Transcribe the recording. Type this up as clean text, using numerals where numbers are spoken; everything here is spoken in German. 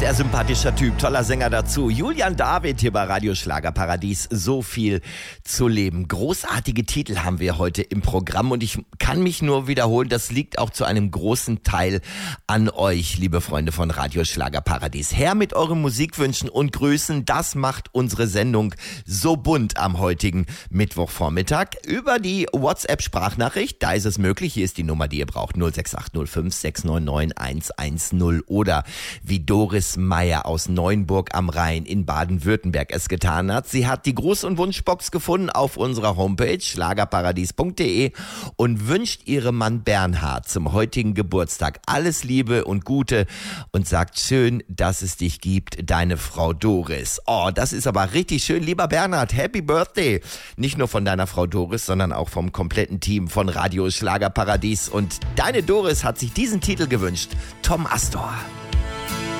Sehr sympathischer Typ, toller Sänger dazu. Julian David hier bei Radio Schlagerparadies. So viel zu leben. Großartige Titel haben wir heute im Programm und ich kann mich nur wiederholen, das liegt auch zu einem großen Teil an euch, liebe Freunde von Radio Schlagerparadies. Her mit euren Musikwünschen und Grüßen, das macht unsere Sendung so bunt am heutigen Mittwochvormittag. Über die WhatsApp-Sprachnachricht, da ist es möglich, hier ist die Nummer, die ihr braucht, 06805 699 110 oder wie Doris Meier aus Neuenburg am Rhein in Baden-Württemberg es getan hat. Sie hat die Gruß- und Wunschbox gefunden auf unserer Homepage schlagerparadies.de und wünscht ihrem Mann Bernhard zum heutigen Geburtstag alles Liebe und Gute und sagt, schön, dass es dich gibt, deine Frau Doris. Oh, das ist aber richtig schön. Lieber Bernhard, Happy Birthday. Nicht nur von deiner Frau Doris, sondern auch vom kompletten Team von Radio Schlagerparadies. Und deine Doris hat sich diesen Titel gewünscht. Tom Astor.